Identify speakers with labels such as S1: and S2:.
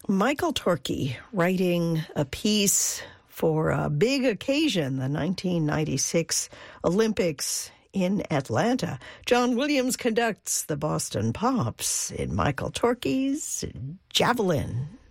S1: Michael Torkey writing a piece for a big occasion, the 1996 Olympics in Atlanta. John Williams conducts the Boston Pops in Michael Torkey's Javelin.